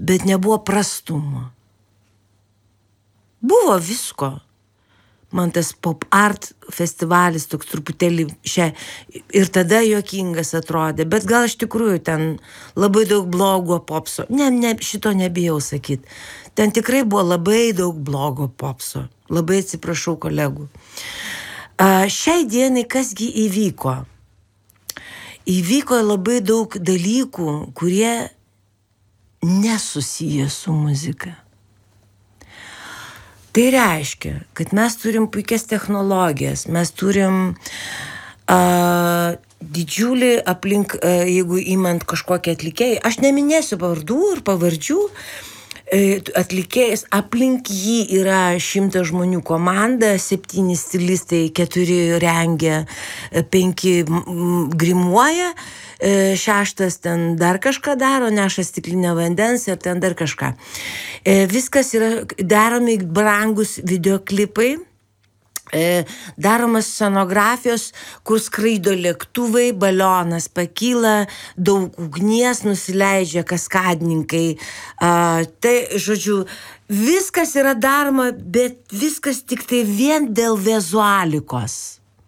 bet nebuvo prastumo. Buvo visko. Man tas pop art festivalis toks truputėlį ir tada juokingas atrodė, bet gal iš tikrųjų ten labai daug blogo popso. Šito nebijau sakyti. Ten tikrai buvo labai daug blogo popso. Labai atsiprašau kolegų. Šiai dienai kasgi įvyko? Įvyko labai daug dalykų, kurie nesusiję su muzika. Tai reiškia, kad mes turim puikias technologijas, mes turim didžiulį aplink, jeigu imant kažkokią atlikėją, aš neminėsiu pavardų ir pavardžių, atlikėjas, aplink jį yra 100 žmonių komanda, 7 stilistai, 4 rengia, 5 grimuoja, 6 ten dar kažką daro, neša stiklinę vandens ir ten dar kažką. Viskas yra daromi brangus videoklipai, daromas scenografijos, kur skraido lėktuvai, balionas pakyla, daug ugnies, nusileidžia kaskadininkai. Tai, žodžiu, viskas yra daroma, bet viskas tik tai vien dėl vizualikos.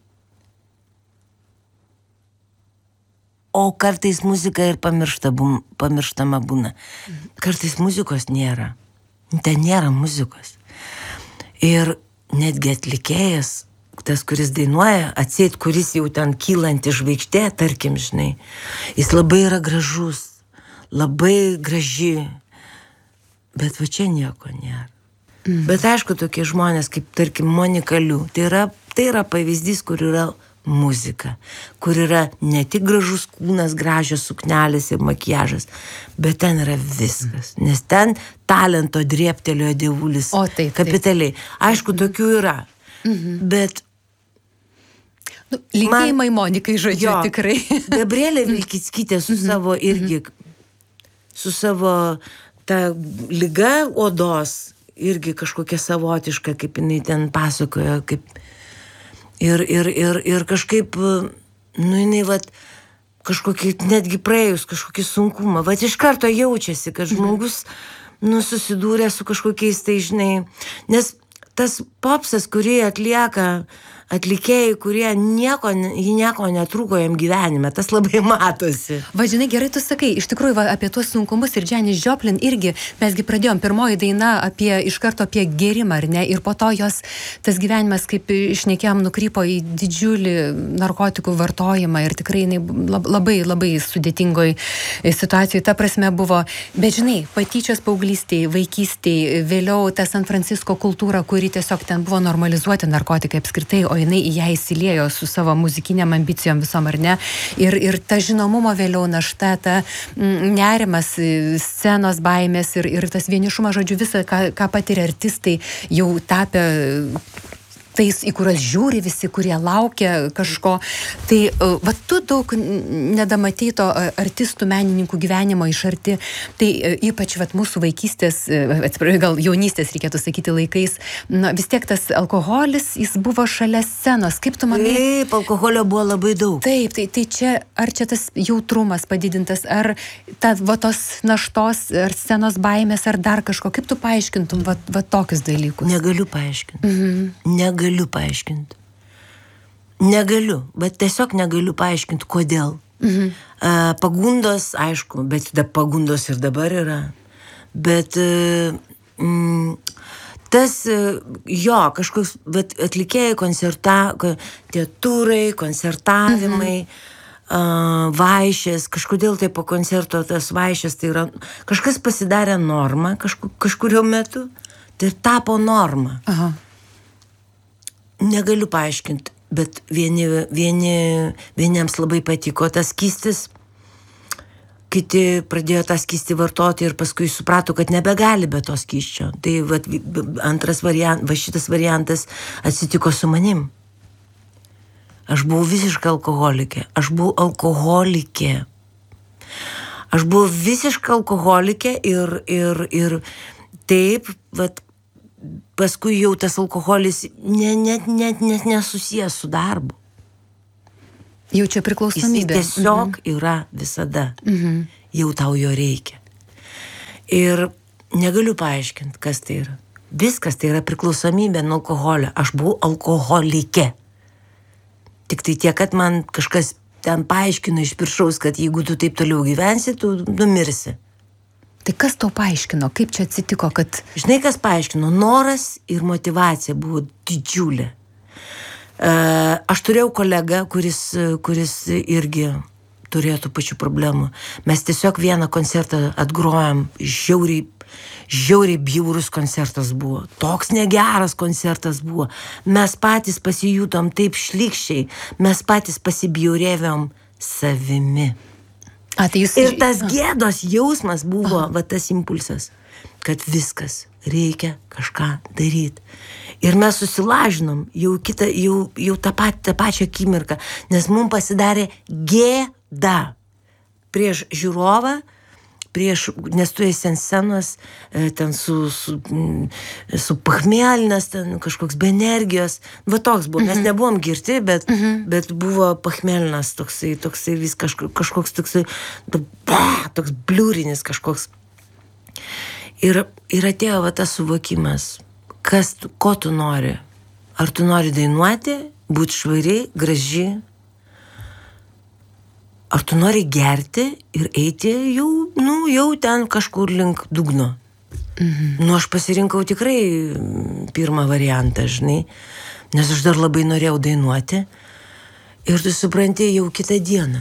O kartais muzika ir pamirštama būna. Kartais muzikos nėra. Ten nėra muzikos. Ir netgi atlikėjas, tas, kuris dainuoja, atseit, kuris jau ten kylanti žvaigždė, tarkim, žinai, jis labai yra gražus, labai graži, bet va čia nieko nėra. Bet aišku, tokie žmonės, kaip, tarkim, Monika Liu, tai yra pavyzdys, kur yra muzika, kur yra ne tik gražus kūnas, gražios suknelės ir makiažas, bet ten yra viskas, nes ten talento drėbtelėjo dievulis kapitaliai. Aišku, tokių yra, bet linkėjimai Monikai, žodžiu, tikrai. Gabrielė Vilkickytė su savo irgi, su savo ta liga odos, irgi kažkokia savotiška, kaip jinai ten pasakojo, kaip ir kažkaip, jinai, kažkokį, netgi praėjus kažkokį sunkumą, iš karto jaučiasi, kad žmogus, susidūrė su kažkokiais, tai žinai, nes tas popsas, kurį atlieka atlikėjai, kurie nieko netrūko jam gyvenime, tas labai matosi. Žinai, gerai tu sakai, iš tikrųjų apie tuos sunkumus ir Janis Joplin irgi, mesgi pradėjom pirmoji daina iš karto apie gerimą, ar ne, ir po to jos tas gyvenimas, kaip šnekėjom, nukrypo į didžiulį narkotikų vartojimą ir tikrai labai, labai sudėtingoj situacijoje, ta prasme buvo, bet žinai, patyčios paauglystėj, vaikystėj, vėliau ta San Francisco kultūra, kuri tiesiog ten buvo normalizuoti narkotikai apskritai, o jinai į ją įsiliejo su savo muzikiniam ambicijom visom, ar ne? Ir ta žinomumo vėliau našta, ta nerimas, scenos baimės ir tas vienišumas, žodžiu, visą, ką patiria artistai, jau tapę tais, į kuriuos žiūri visi, kurie laukia kažko. Tai tu daug nedamatei to artistų, menininkų gyvenimo iš arti. Tai ypač mūsų vaikystės, gal jaunystės reikėtų sakyti laikais, vis tiek tas alkoholis, jis buvo šalia scenos. Kaip tu manai? Taip, alkoholio buvo labai daug. Taip, tai čia, ar čia tas jautrumas padidintas, ar tos naštos, ar scenos baimės, ar dar kažko. Kaip tu paaiškintum tokius dalykus? Negaliu paaiškinti. Negaliu, bet tiesiog negaliu paaiškinti, kodėl. Pagundos, aišku, bet pagundos ir dabar yra. Bet tas, kažkoks, atlikėjai tie turai, koncertavimai, vaišės, kažkodėl tai po koncerto tas vaišės, tai yra, kažkas pasidarė norma kažkurio metu, tai tapo norma. Negaliu paaiškinti, bet vieniems labai patiko tas skystis, kiti pradėjo tą skystį vartoti ir paskui suprato, kad nebegali be to skysčio. Tai šitas variantas atsitiko su manim. Aš buvau visiška alkoholikė. Aš buvau visiška alkoholikė ir taip, paskui jau tas alkoholis net nesusijęs su darbu. Jau čia priklausomybė. Jis tiesiog yra visada. Jau tau jo reikia. Ir negaliu paaiškinti, kas tai yra. Viskas tai yra priklausomybė nuo alkoholio. Aš buvau alkoholikė. Tik tai tiek, kad man kažkas ten paaiškino iš viršaus, kad jeigu tu taip toliau gyvensi, tu numirsi. Tai kas tau paaiškino? Kaip čia atsitiko, kad... Žinai, kas paaiškino? Noras ir motyvacija buvo didžiulė. Aš turėjau kolegą, kuris irgi turėjo tų pačių problemų. Mes tiesiog vieną koncertą atgrojom, žiauriai bjaurus koncertas buvo. Toks negeras koncertas buvo. Mes patys pasijutom taip šlykščiai, mes patys pasibjaurėvėm savimi. Tai jūs... Ir tas gėdos jausmas buvo, va tas impulsas, kad viskas, reikia kažką daryti. Ir mes susilažinom jau tą pačią akimirką, nes mums pasidarė gėda prieš žiūrovą, nes tu esi ant scenos, ten su pachmelinas, ten kažkoks be energijos. Va toks buvo, mes nebuvom girti, bet buvo pachmelinas toksai vis kažkoks toksai, toks bliūrinis kažkoks. Ir atėjo va tas suvokimas, ko tu nori. Ar tu nori dainuoti, būti švari, graži, ar tu nori gerti ir eiti jau ten kažkur link dugno. Aš pasirinkau tikrai pirmą variantą, žinai, nes aš dar labai norėjau dainuoti. Ir tu supranti, jau kitą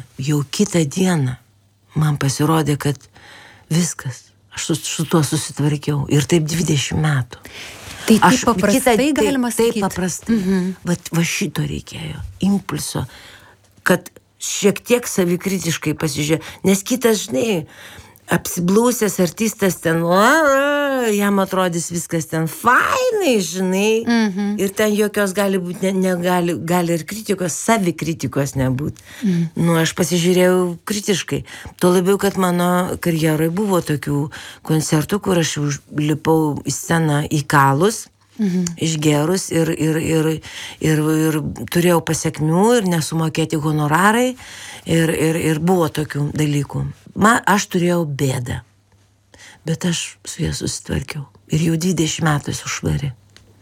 dieną man pasirodė, kad viskas, aš su tuo susitvarkiau. Ir taip 20 metų. Tai taip paprastai galima sakyti? Taip paprastai. Va šito reikėjo, impulso, kad šiek tiek savikritiškai pasižiūrė. Nes kitas, žinai, apsiblausęs artistas ten, jam atrodys viskas ten fainai, žinai, ir ten jokios gali būti, gali ir kritikos, savikritikos nebūti. Aš pasižiūrėjau kritiškai. Tuo labiau, kad mano karjeroje buvo tokių koncertų, kur aš lipau į sceną įkalus, išgerus ir turėjau pasiekmių ir nesumokėti honorarai ir buvo tokių dalykų. Aš turėjau bėdą, bet aš su ja susitvarkiau ir jau 20 metų esu švari.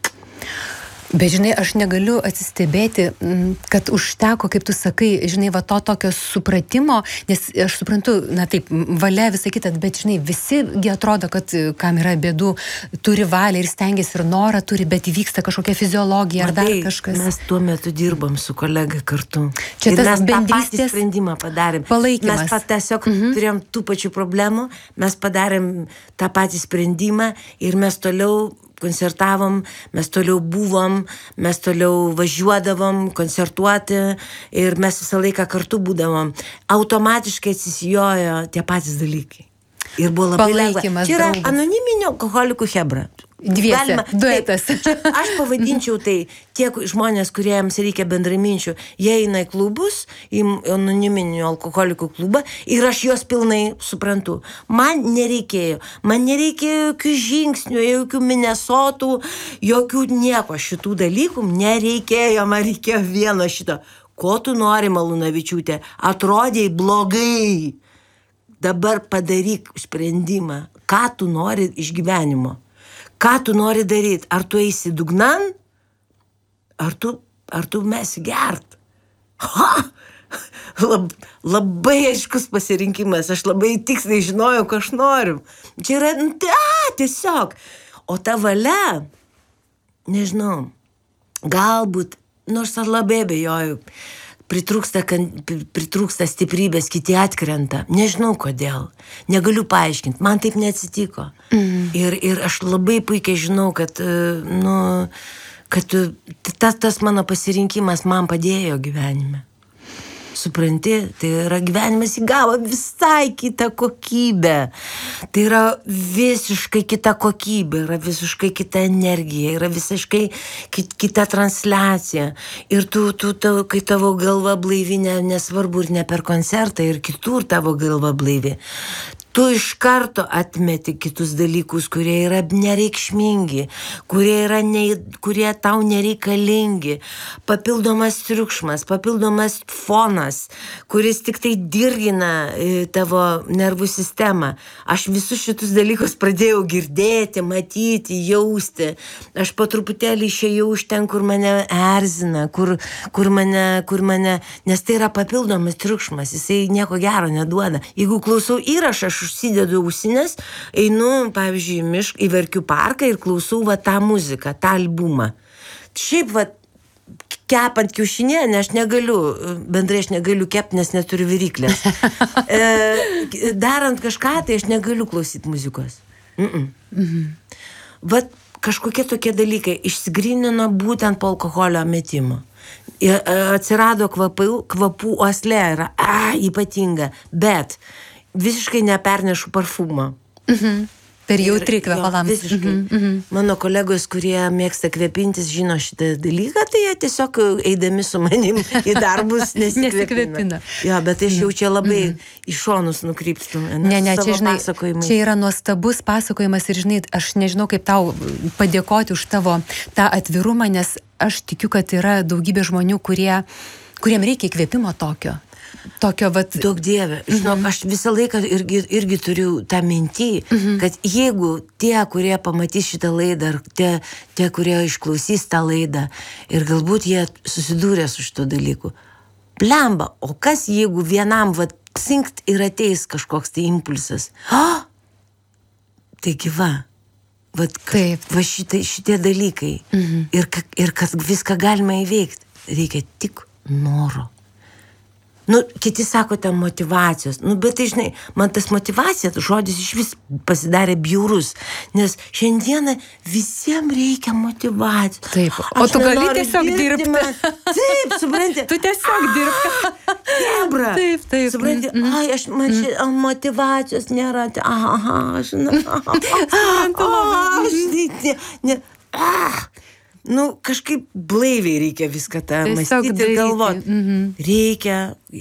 Bet, žinai, aš negaliu atsistebėti, kad užteko, kaip tu sakai, žinai, va to tokio supratimo, nes aš suprantu, na taip, valia visą kitą, bet, žinai, visigi atrodo, kad kam yra bėdų, turi valią ir stengiasi ir norą turi, bet įvyksta kažkokia fiziologija ar dar kažkas. Mes tuo metu dirbom su kolega kartu. Čia ir tas mes bendrystės tą patį sprendimą padarėm. Palaikymas. Mes tiesiog turėjom tų pačių problemų, mes padarėm tą patį sprendimą ir mes toliau koncertavom, mes toliau buvom, mes toliau važiuodavom koncertuoti ir mes visą laiką kartu būdavom. Automatiškai atsisijojo tie patys dalykai. Ir buvo labai lengva. Čia yra anoniminio alkoholikų chebra. Dviese, duetas. Aš pavadinčiau tai tie žmonės, kuriems reikia bendraminčių, jie eina į klubus, į anoniminių alkoholikų klubą ir aš juos pilnai suprantu. Man nereikėjo jokių žingsnių, jokių Minnesotų, jokių nieko šitų dalykų, nereikėjo, man reikėjo vieno šito. Ko tu nori, Malūnavičiūtė? Atrodėjai blogai. Dabar padaryk sprendimą, ką tu nori iš gyvenimo. Ką tu nori daryti? Ar tu eisi dugnan? Ar tu mesi gert? Labai aiškus pasirinkimas. Aš labai tiksliai žinojau, ką aš noriu. Čia yra, tiesiog. O ta valia, nežinau, galbūt, nors aš labai abejoju, pritrūksta stiprybės, kiti atkrenta. Nežinau kodėl. Negaliu paaiškinti. Man taip neatsitiko. Ir aš labai puikiai žinau, kad tas mano pasirinkimas man padėjo gyvenime. Supranti, tai yra gyvenimas įgavo visai kitą kokybę. Tai yra visiškai kita kokybė, yra visiškai kita energija, yra visiškai kita transliacija. Ir kai tavo galva blaivi, nesvarbu ir ne per koncertą, ir kitur tavo galva blaivi, tu iš karto atmeti kitus dalykus, kurie yra nereikšmingi, kurie tau nereikalingi. Papildomas triukšmas, papildomas fonas, kuris tik tai dirgina tavo nervų sistemą. Aš visus šitus dalykus pradėjau girdėti, matyti, jausti. Aš po truputėlį išėjau iš ten, kur mane erzina, kur mane, nes tai yra papildomas triukšmas, jisai nieko gero neduoda. Jeigu klausau įrašą, aš užsidedu ausines, einu, pavyzdžiui, į Verkių parką ir klausau tą muziką, tą albumą. Šiaip, kepant kiaušinienę, aš negaliu kepti, nes neturiu viryklės. Darant kažką, tai aš negaliu klausyti muzikos. Kažkokie tokie dalykai išsigrynino būtent po alkoholio metimo. Atsirado kvapų uoslė, yra ypatinga, bet visiškai nepernešu parfumo. Per jautri kvepalams. Visiškai. Mano kolegos, kurie mėgsta kvepintis, žino šitą dalyką, tai jie tiesiog eidami su manim į darbus nesikvepina. Jo, bet aš jau čia labai į šonus nukrypstu. Ne, čia, žinai, čia yra nuostabus pasakojimas ir, žinai, aš nežinau, kaip tau padėkoti už tavo tą atvirumą, nes aš tikiu, kad yra daugybė žmonių, kuriem reikia įkvėpimo tokio. Daug dieve. Žinok, aš visą laiką irgi turiu tą mintį, kad jeigu tie, kurie pamatys šitą laidą, ar tie, kurie išklausys tą laidą, ir galbūt jie susidūrė su šito dalyku, blemba, o kas jeigu vienam ksinkt ir ateis kažkoks tai impulsas? Taigi šitie dalykai. Ir kad viską galima įveikti, reikia tik noro. Kiti sako ten motyvacijos, bet tai, žinai, man tas motyvacija, žodis iš vis pasidarė bjaurus, nes šiandieną visiems reikia motyvacijos. Taip, o tu gali tiesiog dirbti. Taip, supranti. Tu tiesiog dirbti. Hebra. Taip. Supranti, motyvacijos nėra, kažkaip blaiviai reikia viską tą mąstyti ir galvoti. Reikia,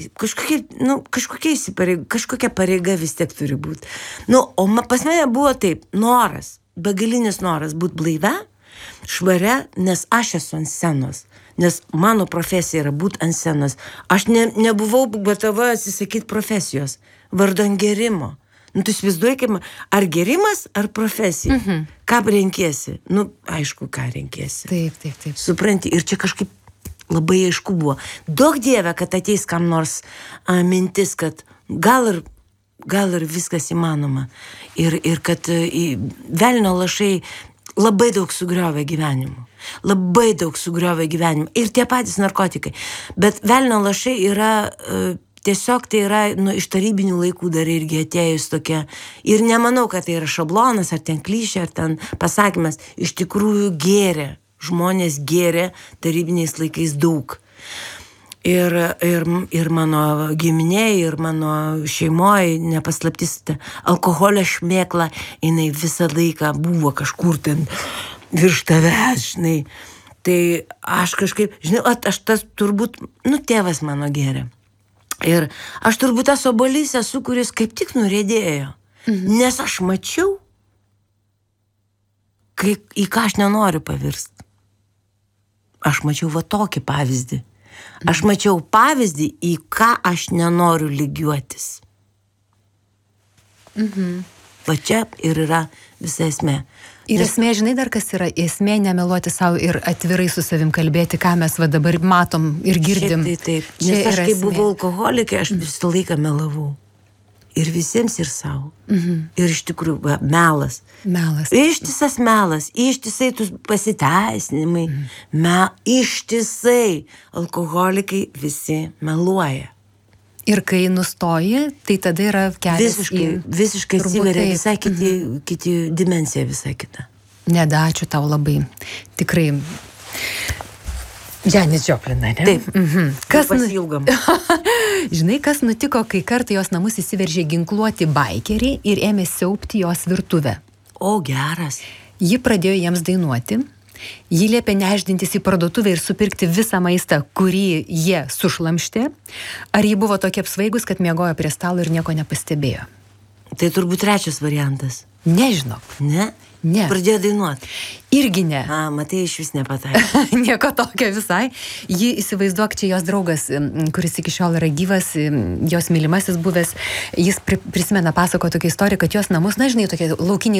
kažkokia pareiga vis tiek turi būti. O pas mane buvo taip, noras, begalinis noras būti blaive, švaria, nes aš esu ant scenos. Nes mano profesija yra būti ant scenos. Aš nebuvau gatava atsisakyti profesijos, vardan gerimo. Tu įsivaizduoji, kaip, ar gerimas, ar profesija. Ką renkiesi? Aišku, ką renkiesi. Taip. Supranti, ir čia kažkaip labai aišku buvo. Daug dieve, kad ateis kam nors mintis, kad gal ir viskas įmanoma. Ir kad velnio lašai labai daug sugriovė gyvenimų. Ir tie patys narkotikai. Bet velnio lašai yra... Tiesiog tai yra iš tarybinių laikų dar irgi atėjus tokia. Ir nemanau, kad tai yra šablonas, ar ten klišė, ar ten pasakymas. Iš tikrųjų žmonės gėrė tarybiniais laikais daug. Ir mano giminėje, ir mano šeimoje, nepaslaptis, alkoholio šmėkla, jinai visą laiką buvo kažkur ten virš tavęs, žinai. Tai aš kažkaip, žinai, aš tas turbūt, tėvas mano gėrė. Ir aš turbūt tas obuolys esu, kuris kaip tik nuriedėjo. Nes aš mačiau, į ką aš nenoriu pavirsti. Aš mačiau tokį pavyzdį. Aš mačiau pavyzdį, į ką aš nenoriu lygiuotis. Čia ir yra visa esmė. Ir esmė, žinai, dar kas yra, esmė nemeluoti savo ir atvirai su savim kalbėti, ką mes dabar matom ir girdim. Taip. Nes aš kai buvau alkoholikė, aš visą laiką melavau. Ir visiems, ir savo. Ir iš tikrųjų, melas. Ištisas melas, ištisai pasiteisinimai. Ištisai alkoholikai visi meluoja. Ir kai nustoji, tai tada yra kelias visiškai atsiveria visai kiti dimensija, visai kita. Ačiū tau labai. Tikrai. Janis Joplin, ne? Taip. Pasilgam. Žinai, kas nutiko, kai kartą jos namus įsiveržė ginkluoti baikeriai ir ėmė siaubti jos virtuvę? O, geras. Ji pradėjo jiems dainuoti. Ji liepė neždintis į parduotuvę ir supirkti visą maistą, kurį jie sušlamštė. Ar ji buvo tokia apsvaigus, kad miegojo prie stalo ir nieko nepastebėjo? Tai turbūt trečias variantas. Nežinok. Ne? Ne. Pradėjo dainuoti. Irgi ne. Matai, iš vis nepataikė. Nieko tokio visai. Ji, įsivaizduok, čia jos draugas, kuris iki šiol yra gyvas, jos mylimasis buvęs, jis prisimena, pasako tokią istoriją, kad jos namus, na žinai, tokie laukiniai